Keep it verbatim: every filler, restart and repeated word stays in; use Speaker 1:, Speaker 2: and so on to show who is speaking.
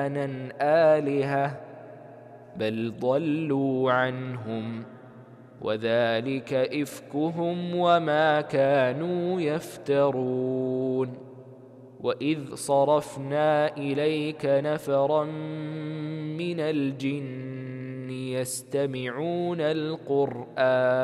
Speaker 1: أوثانا آلهة بل ضلوا عنهم وذلك إفكهم وما كانوا يفترون. وإذ صرفنا إليك نفرا من الجن يستمعون القرآن